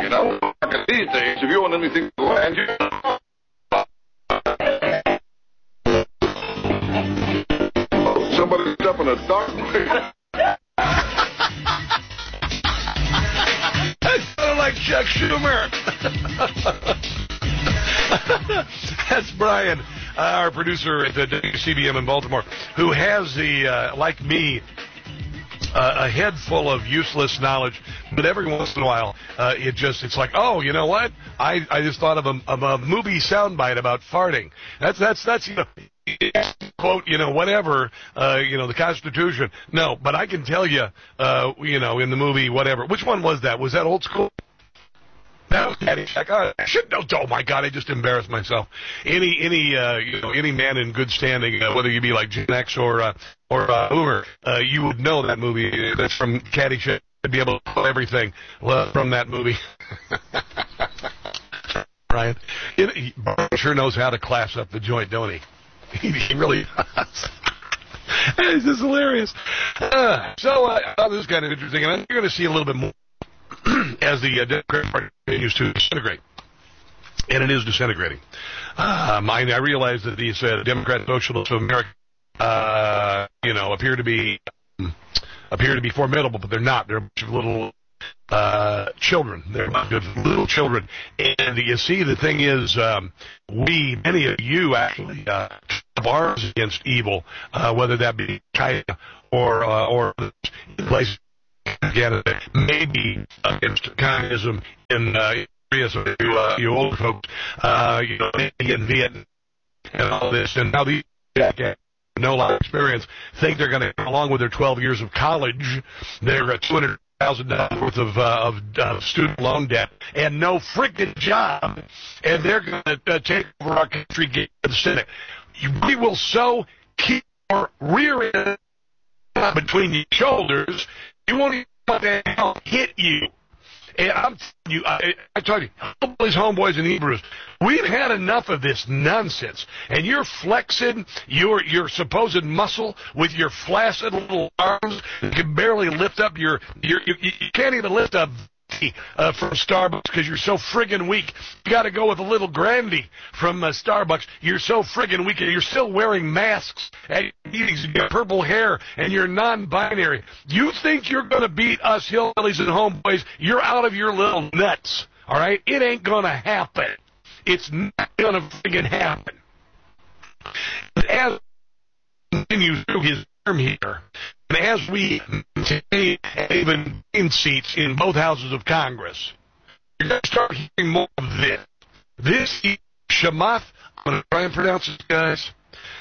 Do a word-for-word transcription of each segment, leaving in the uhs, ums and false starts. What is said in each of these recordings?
You know, back these days, if you want anything to land, you somebody's up in a dark place. I sound like Chuck Schumer. That's Brian, uh, our producer at the W C B M in Baltimore, who has the, uh, like me, uh, a head full of useless knowledge, but every once in a while, uh, it just, it's like, oh, you know what? I, I just thought of a, of a movie soundbite about farting. That's, that's, that's, you know, quote, you know, whatever, uh, you know, the Constitution. No, but I can tell you, uh, you know, in the movie, whatever. Which one was that? Was that Old School? That was Caddyshack. Oh, I should know. Oh my God, I just embarrassed myself. Any, any, uh, you know, any man in good standing, uh, whether you be like Gen X or, uh, or, uh, Boomer, uh, you would know that movie. That's from Caddyshack. I'd be able to know everything uh, from that movie. Brian, it, he, Brian sure knows how to class up the joint, don't he? He, he really does. It's just hilarious. Uh, so, uh, I thought this is kind of interesting, and you're going to see a little bit more as the uh, Democratic Party continues to disintegrate. And it is disintegrating. Um, I, I realize that these uh, Democrat Socialists of America, uh, you know, appear to be um, appear to be formidable, but they're not. They're a bunch of little uh, children. They're a bunch of little children. And you see, the thing is, um, we, many of you actually, uh, have arms against evil, uh, whether that be China or uh, or places. Again, maybe against communism in uh, areas of you, uh, you old folks, uh, you know, in Vietnam and all this, and now these guys no lot of experience think they're going to, along with their twelve years of college, they're at two hundred thousand dollars worth of, uh, of uh, student loan debt and no freaking job, and they're going to uh, take over our country, get to the Senate. We will so keep our rear end between your shoulders, you won't even let the hell hit you. And I'm telling you, I, I told you, these homeboys and Hebrews, we've had enough of this nonsense. And you're flexing your your supposed muscle with your flaccid little arms. You can barely lift up your, your you, you can't even lift up Uh, from Starbucks because you're so friggin' weak. You got to go with a little Grandy from uh, Starbucks. You're so friggin' weak, and you're still wearing masks and meetings, and your purple hair, and you're non-binary. You think you're going to beat us hillbillies and homeboys? You're out of your little nuts. All right, it ain't going to happen. It's not going to friggin' happen. As he continues through his term here, and as we maintain even gain seats in both houses of Congress, you're going to start hearing more of this. This is Shamath, I'm going to try and pronounce this, guys,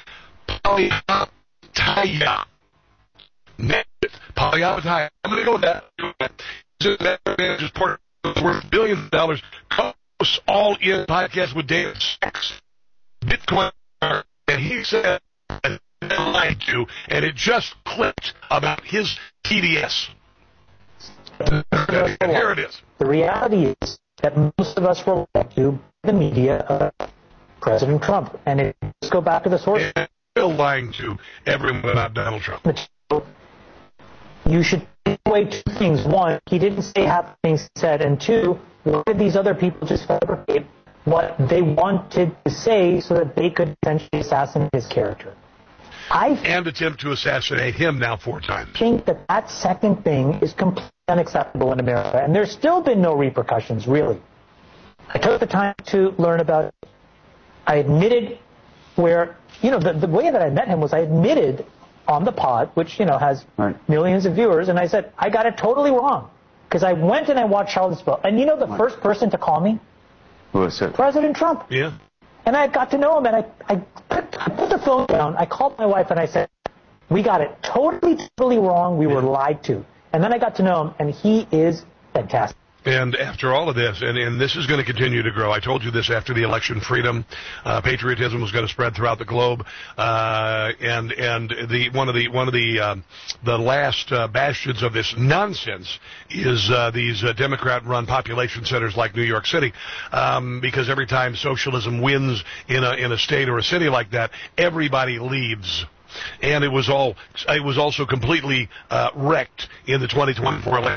Polyapataya. Polyapataya. I'm going to go with that. That man just poured worth billions of dollars. Hosts all in podcast with David Sachs, Bitcoin, and he said, lied to, and it just clicked about his T D S. And here it is. The reality is that most of us were lied to by the media of President Trump. And it, let's go back to the source. And still lying to everyone about Donald Trump. You should take away two things. One, he didn't say half the things he said. And two, why did these other people just fabricate what they wanted to say so that they could essentially assassinate his character? I and attempt to assassinate him now four times. I think that that second thing is completely unacceptable in America, and there's still been no repercussions, really. I took the time to learn about it. I admitted where, you know, the, the way that I met him was I admitted on the pod, which, you know, has right. millions of viewers, and I said, I got it totally wrong. Because I went and I watched Charlottesville. And you know the what? first person to call me? Who was it? President Trump. Yeah. And I got to know him, and I, I, put, I put the phone down. I called my wife, and I said, we got it totally, totally wrong. We were lied to. And then I got to know him, and he is fantastic. And after all of this, and, and this is going to continue to grow. I told you this after the election. Freedom, uh, patriotism was going to spread throughout the globe. Uh, and and the one of the one of the um, the last uh, bastions of this nonsense is uh, these uh, Democrat-run population centers like New York City, um, because every time socialism wins in a in a state or a city like that, everybody leaves. And it was all it was also completely uh, wrecked in the twenty twenty-four election.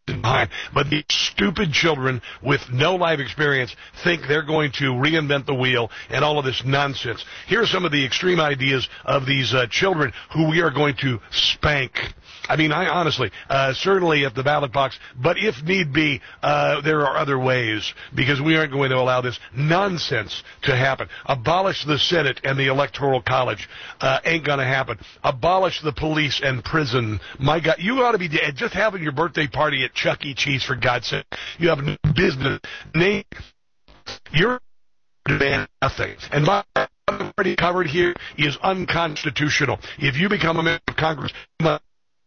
behind. But these stupid children with no life experience think they're going to reinvent the wheel and all of this nonsense. Here are some of the extreme ideas of these uh, children who we are going to spank. I mean, I honestly, uh, certainly at the ballot box, but if need be, uh, there are other ways, because we aren't going to allow this nonsense to happen. Abolish the Senate and the Electoral College. Uh, ain't gonna happen. Abolish the police and prison. My God, you ought to be dead. Just having your birthday party at Chuck E. Cheese, for God's sake. You have no business. Name, you're demand nothing. And my already covered here is unconstitutional. If you become a member of Congress, you must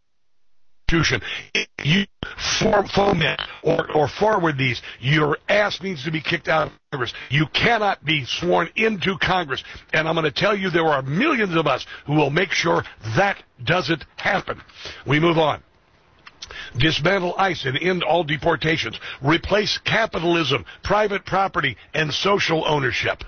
if you form, foment or, or forward these, your ass needs to be kicked out of Congress. You cannot be sworn into Congress. And I'm going to tell you there are millions of us who will make sure that doesn't happen. We move on. Dismantle ICE and end all deportations. Replace capitalism, private property, and social ownership.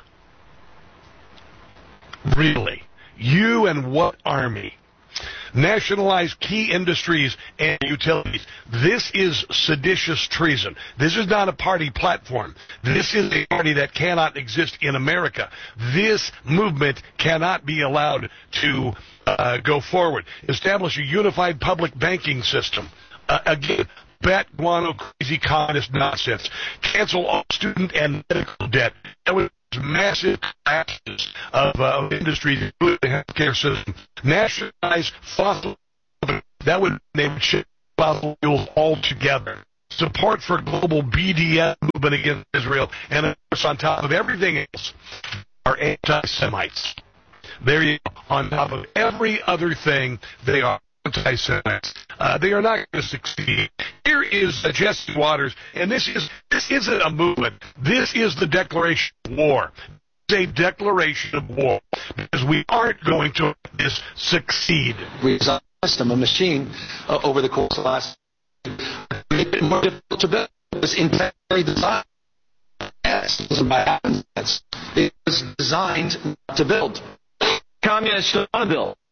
Really? You and what army? Nationalize key industries and utilities. This is seditious treason. This is not a party platform. This is a party that cannot exist in America. This movement cannot be allowed to uh, go forward. Establish a unified public banking system. Uh, again, bat, guano, crazy communist nonsense. Cancel all student and medical debt. That was massive collapses of uh, industry, including the healthcare system. Nationalize fossil fuels. That would name shit fossil fuels altogether. Support for global B D S movement against Israel, and of course, on top of everything else, are anti-Semites. There you go. On top of every other thing, they are anti-Semites. Uh, they are not going to succeed. Here is uh, Jesse Waters, and this is this isn't a movement. This is the declaration of war. It's a declaration of war because we aren't going to let this succeed. We designed a system, a machine, uh, over the course of the last make it more difficult to build. It was intentionally designed. Yes, it wasn't by happenstance. It was designed to build. Communists don't want to build.